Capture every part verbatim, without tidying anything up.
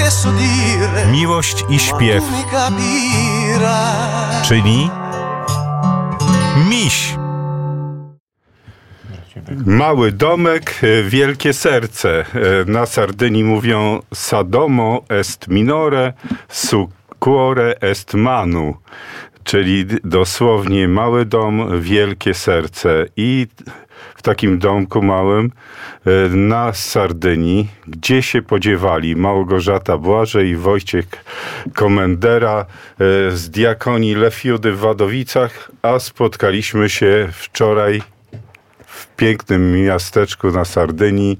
Miłość i śpiew, czyli miś. Mały domek, wielkie serce. Na Sardynii mówią Sadomo est minore, succore est manu. Czyli dosłownie mały dom, wielkie serce. I w takim domku małym na Sardynii, gdzie się podziewali Małgorzata Błażej i Wojciech Komendera z diakonii Lefiudy w Wadowicach, a spotkaliśmy się wczoraj w pięknym miasteczku na Sardynii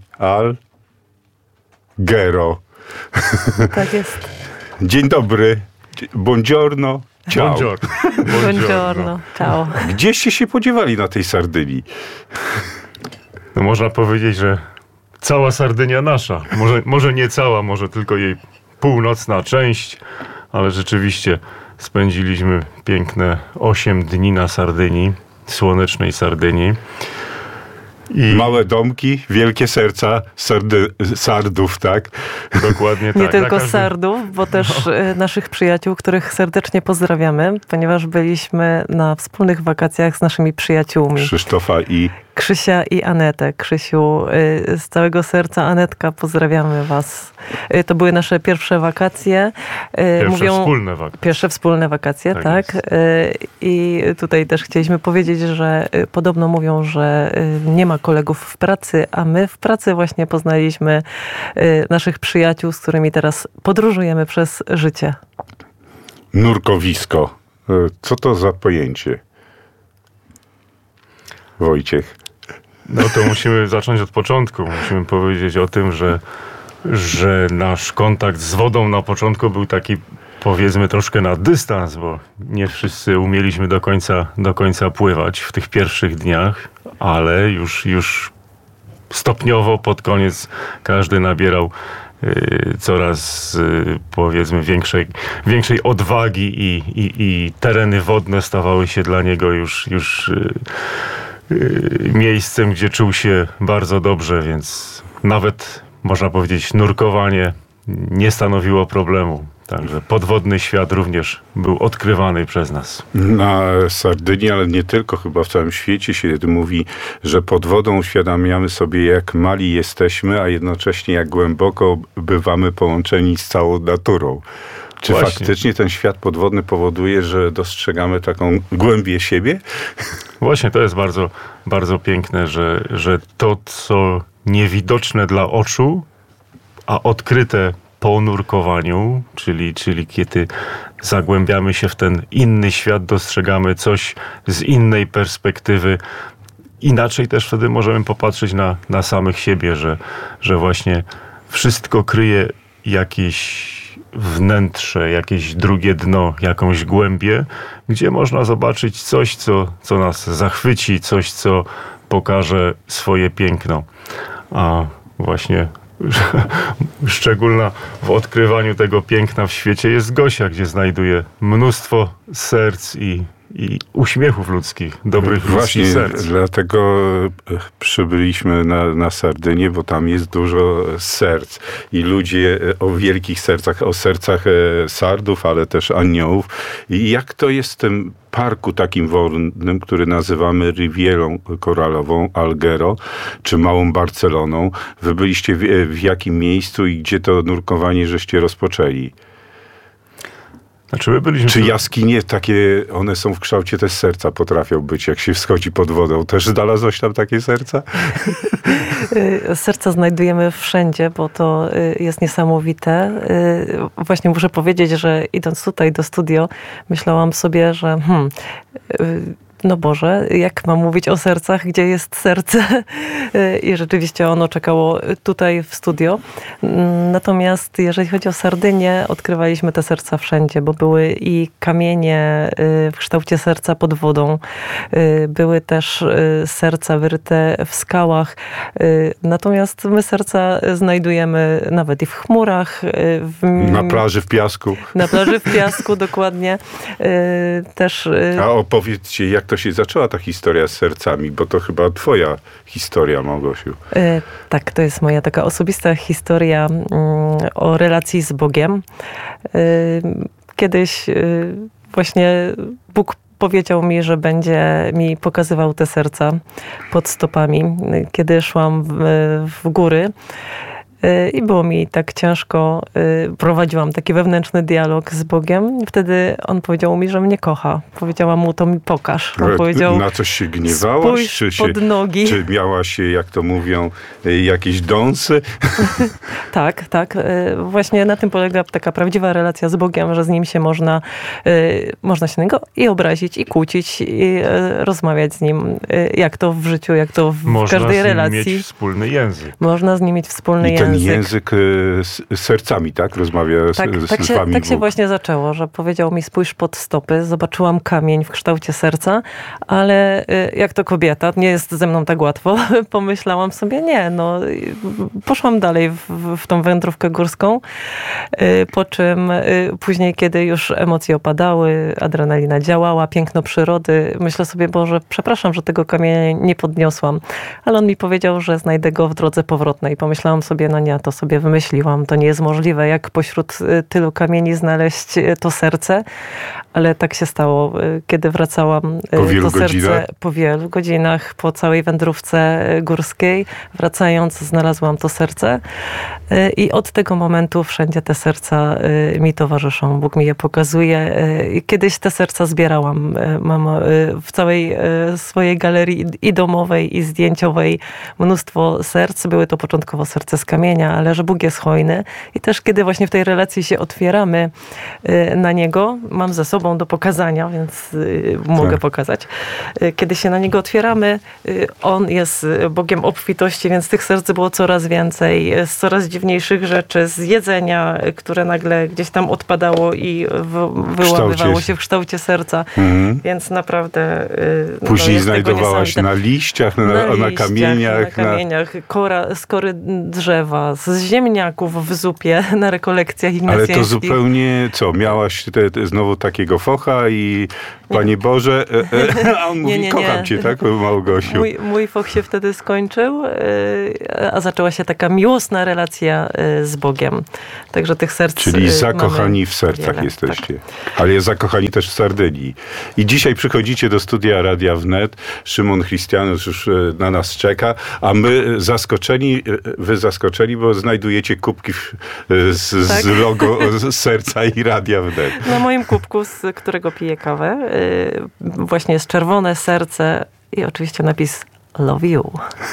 Alghero. Tak jest. Dzień dobry. Buongiorno. Ciao. Buongiorno. Buongiorno. Ciao. Gdzieście się podziewali na tej Sardynii? No można powiedzieć, że cała Sardynia nasza. Może, może nie cała, może tylko jej północna część, ale rzeczywiście spędziliśmy piękne osiem dni na Sardynii, słonecznej Sardynii. I małe domki, wielkie serca sardy, Sardów, tak? Dokładnie tak. Nie tylko każdym... Sardów, bo też no. naszych przyjaciół, których serdecznie pozdrawiamy, ponieważ byliśmy na wspólnych wakacjach z naszymi przyjaciółmi. Krzysztofa i... Krzysia i Anetę. Krzysiu, z całego serca Anetka, pozdrawiamy was. To były nasze pierwsze wakacje. Pierwsze Mówią, wspólne wakacje. Pierwsze wspólne wakacje, tak. tak. I tutaj też chcieliśmy powiedzieć, że podobno mówią, że nie ma kolegów w pracy, a my w pracy właśnie poznaliśmy naszych przyjaciół, z którymi teraz podróżujemy przez życie. Nurkowisko. Co to za pojęcie? Wojciech. No to musimy zacząć od początku. Musimy powiedzieć o tym, że, że nasz kontakt z wodą na początku był taki, powiedzmy, troszkę na dystans, bo nie wszyscy umieliśmy do końca, do końca pływać w tych pierwszych dniach, ale już, już stopniowo pod koniec każdy nabierał y, coraz y, powiedzmy większej, większej odwagi i, i, i tereny wodne stawały się dla niego już, już y, miejscem, gdzie czuł się bardzo dobrze, więc nawet można powiedzieć nurkowanie nie stanowiło problemu. Także podwodny świat również był odkrywany przez nas. Na Sardynii, ale nie tylko, chyba w całym świecie się mówi, że pod wodą uświadamiamy sobie, jak mali jesteśmy, a jednocześnie jak głęboko bywamy połączeni z całą naturą. Czy Właśnie. faktycznie ten świat podwodny powoduje, że dostrzegamy taką głębię siebie? Właśnie, to jest bardzo, bardzo piękne, że, że to, co niewidoczne dla oczu, a odkryte po nurkowaniu, czyli, czyli kiedy zagłębiamy się w ten inny świat, dostrzegamy coś z innej perspektywy. Inaczej też wtedy możemy popatrzeć na, na samych siebie, że, że właśnie wszystko kryje jakieś wnętrze, jakieś drugie dno, jakąś głębię, gdzie można zobaczyć coś, co, co nas zachwyci, coś, co pokaże swoje piękno. A właśnie szczególna w odkrywaniu tego piękna w świecie jest Gosia, gdzie znajduje mnóstwo serc i, i uśmiechów ludzkich, dobrych Właśnie, ludzkich serc. Dlatego przybyliśmy na, na Sardynię, bo tam jest dużo serc i ludzie o wielkich sercach, o sercach Sardów, ale też aniołów. I jak to jest w tym parku takim wodnym, który nazywamy Rivierą Koralową, Alghero, czy Małą Barceloną. Wy byliście w, w jakim miejscu i gdzie to nurkowanie żeście rozpoczęli? Znaczy my byliśmy... Czy jaskinie takie, one są w kształcie też serca, potrafią być, jak się wschodzi pod wodą? Też znalazłeś tam takie serca? Serca znajdujemy wszędzie, bo to jest niesamowite. Właśnie muszę powiedzieć, że idąc tutaj do studio, myślałam sobie, że hmm, no Boże, jak mam mówić o sercach, gdzie jest serce? I rzeczywiście ono czekało tutaj w studio. Natomiast jeżeli chodzi o Sardynię, odkrywaliśmy te serca wszędzie, bo były i kamienie w kształcie serca pod wodą, były też serca wyryte w skałach. Natomiast my serca znajdujemy nawet i w chmurach. W... Na plaży w piasku. Na plaży w piasku, dokładnie. Też... A opowiedzcie, jak to to się zaczęła ta historia z sercami? Bo to chyba twoja historia, Małgosiu. E, tak, to jest moja taka osobista historia mm, o relacji z Bogiem. E, kiedyś e, właśnie Bóg powiedział mi, że będzie mi pokazywał te serca pod stopami, kiedy szłam w, w góry. I było mi tak ciężko, prowadziłam taki wewnętrzny dialog z Bogiem. Wtedy on powiedział mi, że mnie kocha. Powiedziałam mu, to mi pokaż. On powiedział, na coś się gniewałaś? Czy, się, pod nogi. czy miałaś, jak to mówią, jakieś dąsy? Tak, tak. Właśnie na tym polega taka prawdziwa relacja z Bogiem, że z Nim się można, można się na Niego i obrazić, i kłócić, i rozmawiać z Nim. Jak to w życiu, jak to w można każdej relacji. Można z Nim mieć wspólny język. Można z Nim mieć wspólny I język. ten język z sercami, tak? Rozmawia tak, z, tak z się, wami Tak Bóg. się właśnie zaczęło, że powiedział mi spójrz pod stopy, zobaczyłam kamień w kształcie serca, ale jak to kobieta, nie jest ze mną tak łatwo, pomyślałam sobie, nie, no poszłam dalej w, w tą wędrówkę górską, po czym później, kiedy już emocje opadały, adrenalina działała, piękno przyrody, myślę sobie, Boże, przepraszam, że tego kamienia nie podniosłam, ale on mi powiedział, że znajdę go w drodze powrotnej i pomyślałam sobie, no nie, to sobie wymyśliłam, to nie jest możliwe, jak pośród tylu kamieni znaleźć to serce, ale tak się stało, kiedy wracałam po wielu to serce godzinach? po wielu godzinach, po całej wędrówce górskiej, wracając znalazłam to serce i od tego momentu wszędzie te serca mi towarzyszą, Bóg mi je pokazuje. Kiedyś te serca zbierałam, mam w całej swojej galerii i domowej, i zdjęciowej mnóstwo serc, były to początkowo serce z kamienia, ale że Bóg jest hojny i też kiedy właśnie w tej relacji się otwieramy na Niego, mam ze sobą do pokazania, więc mogę tak. pokazać. Kiedy się na Niego otwieramy, On jest Bogiem obfitości, więc tych serc było coraz więcej, z coraz dziwniejszych rzeczy, z jedzenia, które nagle gdzieś tam odpadało i wyłamywało się w kształcie serca, mhm. więc naprawdę później no, znajdowałaś na liściach, na, na, na liściach, kamieniach. Na kamieniach, na... Kora, skory drzewa, z ziemniaków w zupie, na rekolekcjach ignacjańskich. Ale to zupełnie, co, miałaś te, te, znowu takiego focha i Panie Boże, e, e, a on mówi, nie, nie, kocham nie. Cię, tak, Małgosiu? Mój, mój foch się wtedy skończył, a zaczęła się taka miłosna relacja z Bogiem. Także tych serc Czyli zakochani w sercach wiele, jesteście. Tak. Ale jest zakochani też w Sardynii. I dzisiaj przychodzicie do studia Radia Wnet. Szymon Christianus już na nas czeka, a my zaskoczeni, wy zaskoczeni, bo znajdujecie kubki z, tak? z logo z serca i Radia Wnet. Na moim kubku, z którego piję kawę, właśnie jest czerwone serce i oczywiście napis Love You.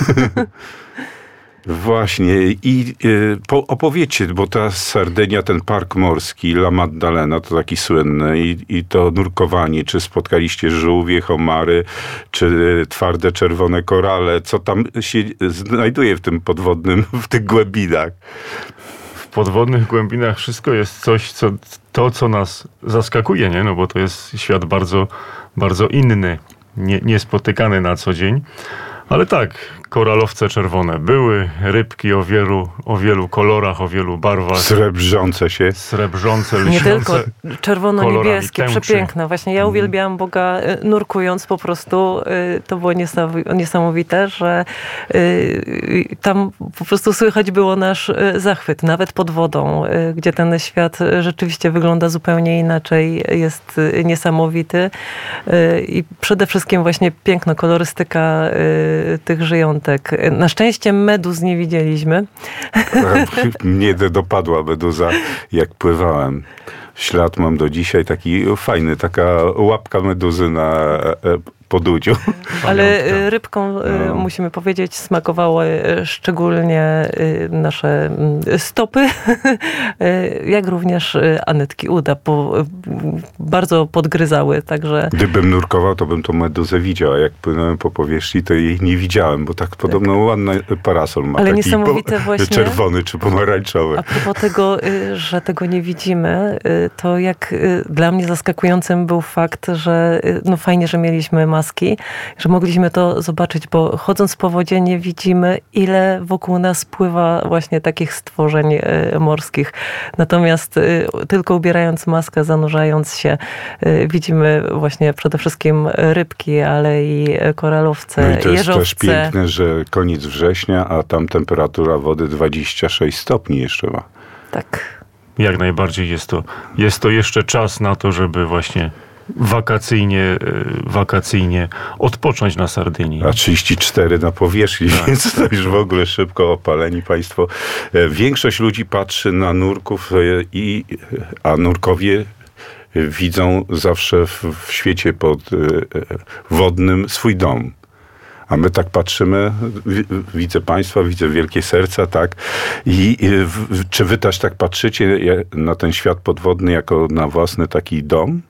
Właśnie. I y, po, opowiedzcie, bo ta Sardynia, ten park morski, La Maddalena, to taki słynny i, i to nurkowanie, czy spotkaliście żółwie, homary, czy twarde czerwone korale, co tam się znajduje w tym podwodnym, w tych głębinach? W podwodnych głębinach wszystko jest coś, co, to, co nas zaskakuje, nie? No bo to jest świat bardzo, bardzo inny, nie, niespotykany na co dzień. Ale tak, koralowce czerwone były, rybki o wielu, o wielu kolorach, o wielu barwach. Srebrzące się. Srebrzące, lśniące. Nie tylko czerwono-niebieskie, przepiękne. Właśnie ja uwielbiałam Boga nurkując po prostu. To było niesamowite, że tam po prostu słychać było nasz zachwyt, nawet pod wodą, gdzie ten świat rzeczywiście wygląda zupełnie inaczej, jest niesamowity. I przede wszystkim właśnie piękno, kolorystyka tych żyjątek. Na szczęście meduz nie widzieliśmy. Mnie dopadła meduza, jak pływałem. Ślad mam do dzisiaj taki fajny, taka łapka meduzy na podudziu. Ale rybką, no. musimy powiedzieć, smakowały szczególnie nasze stopy, jak również Anetki uda, bo bardzo podgryzały, także... Gdybym nurkował, to bym tą meduzę widział, a jak płynąłem po powierzchni, to jej nie widziałem, bo tak podobno tak. ładny parasol ma. Ale taki niesamowite po, właśnie... czerwony czy pomarańczowy. A propos tego, że tego nie widzimy, to jak dla mnie zaskakującym był fakt, że no fajnie, że mieliśmy masę maski, że mogliśmy to zobaczyć, bo chodząc po wodzie nie widzimy, ile wokół nas pływa właśnie takich stworzeń morskich. Natomiast tylko ubierając maskę, zanurzając się, widzimy właśnie przede wszystkim rybki, ale i koralowce, no i to jest jeżowce. też piękne, że koniec września, a tam temperatura wody dwadzieścia sześć stopni jeszcze ma. Tak. Jak najbardziej jest to, jest to jeszcze czas na to, żeby właśnie wakacyjnie, wakacyjnie odpocząć na Sardynii. A trzydzieści cztery na powierzchni, tak. Więc to już w ogóle szybko opaleni państwo. Większość ludzi patrzy na nurków, i, a nurkowie widzą zawsze w, w świecie podwodnym swój dom. A my tak patrzymy, widzę państwa, widzę wielkie serca, tak? I, i w, czy wy też tak patrzycie na ten świat podwodny jako na własny taki dom?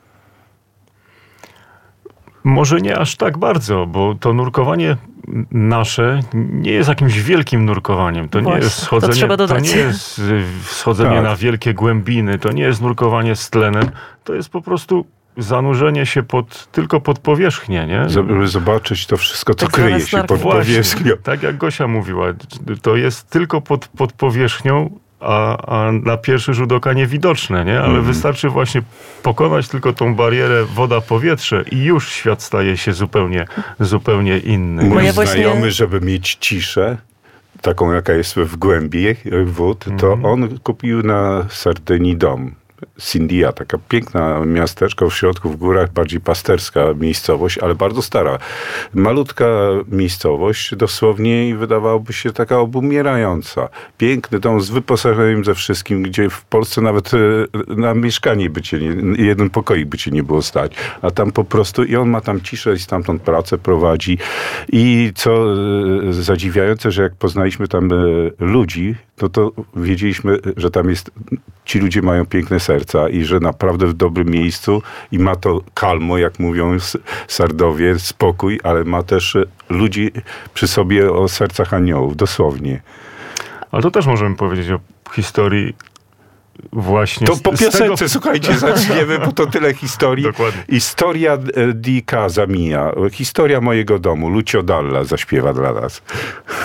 Może nie aż tak bardzo, bo to nurkowanie nasze nie jest jakimś wielkim nurkowaniem. To Właśnie, nie jest schodzenie, to, to nie jest schodzenie tak. na wielkie głębiny, to nie jest nurkowanie z tlenem, to jest po prostu zanurzenie się pod, tylko pod powierzchnię, nie? Żeby zobaczyć to wszystko, co tak kryje się pod Właśnie, powierzchnią. Tak jak Gosia mówiła, to jest tylko pod, pod powierzchnią, a, a na pierwszy rzut oka niewidoczne, nie? Ale mm. wystarczy właśnie pokonać tylko tą barierę woda-powietrze i już świat staje się zupełnie, zupełnie inny. Mój ja znajomy, właśnie... żeby mieć ciszę, taką jaka jest w głębi wód, to mm. on kupił na Sardynii dom. Sindia, taka piękna miasteczko w środku, w górach, bardziej pasterska miejscowość, ale bardzo stara. Malutka miejscowość, dosłownie i wydawałoby się taka obumierająca. Piękny dom z wyposażeniem ze wszystkim, gdzie w Polsce nawet na mieszkanie by cię nie, jeden pokoik by cię nie było stać. A tam po prostu, i on ma tam ciszę i stamtąd pracę prowadzi. I co zadziwiające, że jak poznaliśmy tam ludzi, no to wiedzieliśmy, że tam jest, ci ludzie mają piękne serca i że naprawdę w dobrym miejscu i ma to kalmo, jak mówią Sardowie, spokój, ale ma też ludzi przy sobie o sercach aniołów, dosłownie. Ale to też możemy powiedzieć o historii właśnie... To po z piosence, tego... słuchajcie, zaczniemy, bo to tyle historii. Dokładnie. Historia di casa mia, historia mojego domu. Lucio Dalla zaśpiewa dla nas.